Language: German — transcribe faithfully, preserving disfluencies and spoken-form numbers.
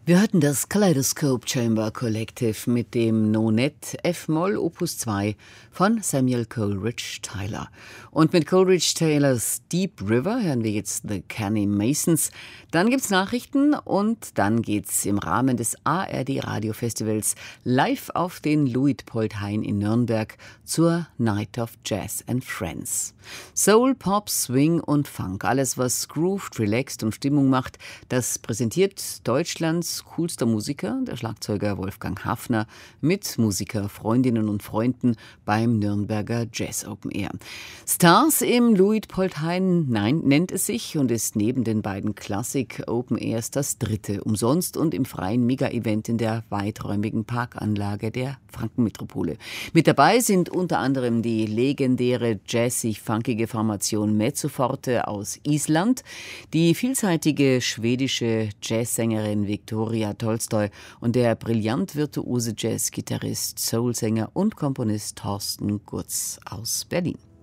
Wir hörten das Kaleidoscope Chamber Collective mit dem Nonet F-Moll Opus zwei von Samuel Coleridge Taylor. Und mit Coleridge Taylors Deep River hören wir jetzt The Canny Masons. Dann gibt's Nachrichten und dann geht's im Rahmen des A R D Radiofestivals live auf den Luitpoldhain in Nürnberg zur Night of Jazz and Friends. Soul, Pop, Swing und Funk, alles was grooved, relaxed und Stimmung macht, das präsentiert Deutschlands coolster Musiker, der Schlagzeuger Wolfgang Hafner, mit Musikerfreundinnen und Freunden beim Nürnberger Jazz Open Air. Stars im Luitpoldhain, nein, nennt es sich und ist neben den beiden Classic Open Airs das dritte, umsonst und im freien Mega-Event in der weiträumigen Parkanlage der Frankenmetropole. Mit dabei sind unter anderem die legendäre jazzig-funkige Formation Mezzoforte aus Island, die vielseitige schwedische Jazzsängerin Viktoria Tolstoi und der brillant virtuose Jazzgitarrist, Soulsänger und Komponist Thorsten Gurz aus Berlin.